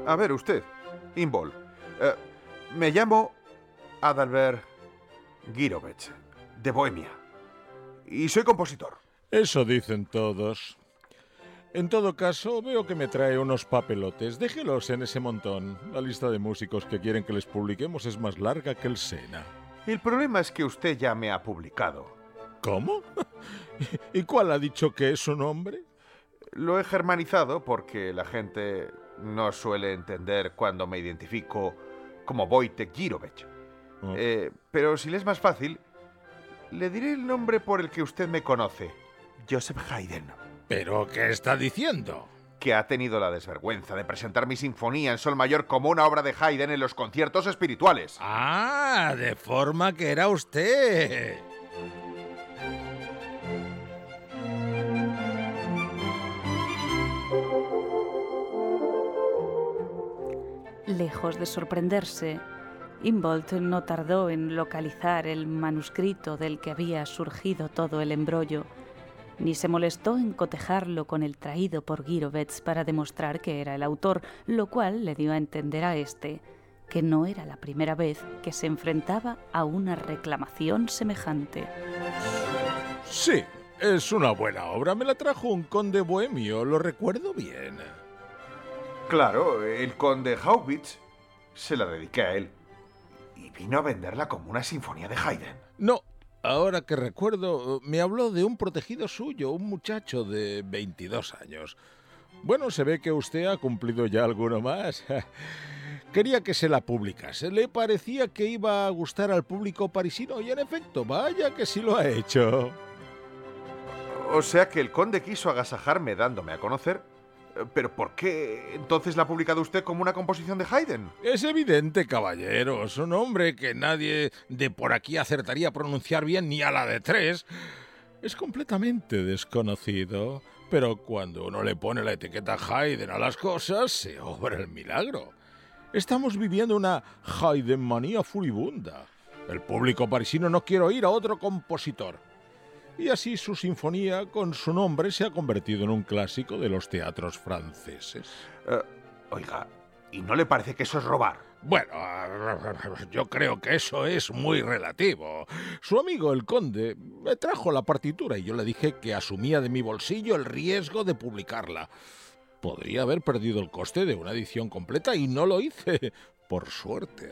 A ver, usted, Imbol. Me llamo Adalbert Girovech, de Bohemia. Y soy compositor. Eso dicen todos. En todo caso, veo que me trae unos papelotes. Déjelos en ese montón. La lista de músicos que quieren que les publiquemos es más larga que el Sena. El problema es que usted ya me ha publicado. ¿Cómo? ¿Y cuál ha dicho que es su nombre? Lo he germanizado porque la gente no suele entender cuando me identifico como Wojtek Girovech. Oh. Pero si le es más fácil, le diré el nombre por el que usted me conoce. Joseph Haydn. ¿Pero qué está diciendo? Que ha tenido la desvergüenza de presentar mi sinfonía en sol mayor como una obra de Haydn en los conciertos espirituales. Ah, de forma que era usted. Lejos de sorprenderse, Humboldt no tardó en localizar el manuscrito del que había surgido todo el embrollo, ni se molestó en cotejarlo con el traído por Girovech para demostrar que era el autor, lo cual le dio a entender a este que no era la primera vez que se enfrentaba a una reclamación semejante. Sí, es una buena obra. Me la trajo un conde bohemio, lo recuerdo bien. Claro, el conde Haubitz. Se la dediqué a él. Y vino a venderla como una sinfonía de Haydn. No, ahora que recuerdo, me habló de un protegido suyo, un muchacho de 22 años. Bueno, se ve que usted ha cumplido ya alguno más. Quería que se la publicase. Le parecía que iba a gustar al público parisino y en efecto, vaya que sí lo ha hecho. O sea que el conde quiso agasajarme dándome a conocer. ¿Pero por qué entonces la ha publicado usted como una composición de Haydn? Es evidente, caballero. Es un nombre que nadie de por aquí acertaría a pronunciar bien ni a la de tres. Es completamente desconocido. Pero cuando uno le pone la etiqueta Haydn a las cosas, se obra el milagro. Estamos viviendo una Haydnmanía furibunda. El público parisino no quiere oír a otro compositor. Y así su sinfonía, con su nombre, se ha convertido en un clásico de los teatros franceses. Oiga, ¿y no le parece que eso es robar? Bueno, yo creo que eso es muy relativo. Su amigo el conde me trajo la partitura y yo le dije que asumía de mi bolsillo el riesgo de publicarla. Podría haber perdido el coste de una edición completa y no lo hice, por suerte.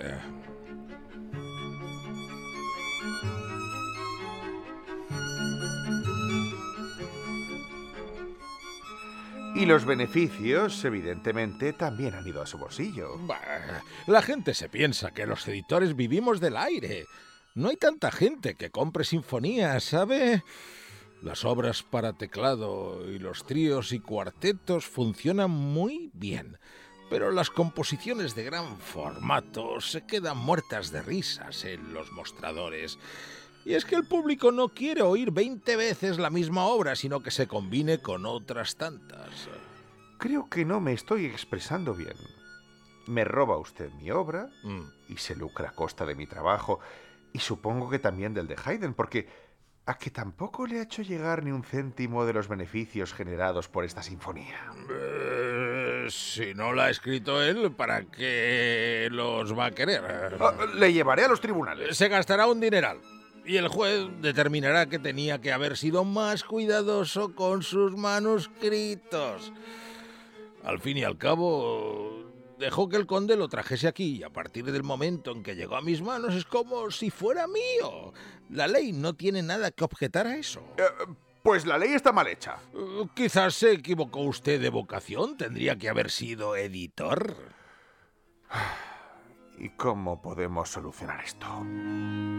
Y los beneficios, evidentemente, también han ido a su bolsillo. Bah, la gente se piensa que los editores vivimos del aire. No hay tanta gente que compre sinfonías, ¿sabe? Las obras para teclado y los tríos y cuartetos funcionan muy bien, pero las composiciones de gran formato se quedan muertas de risas en los mostradores. Y es que el público no quiere oír 20 veces la misma obra, sino que se combine con otras tantas. Creo que no me estoy expresando bien. Me roba usted mi obra y se lucra a costa de mi trabajo, y supongo que también del de Haydn, porque ¿a que tampoco le ha hecho llegar ni un céntimo de los beneficios generados por esta sinfonía? Si no la ha escrito él, ¿para qué los va a querer? Le llevaré a los tribunales. Se gastará un dineral. Y el juez determinará que tenía que haber sido más cuidadoso con sus manuscritos. Al fin y al cabo, dejó que el conde lo trajese aquí y a partir del momento en que llegó a mis manos es como si fuera mío. La ley no tiene nada que objetar a eso. Pues la ley está mal hecha. Quizás se equivocó usted de vocación. Tendría que haber sido editor. ¿Y cómo podemos solucionar esto?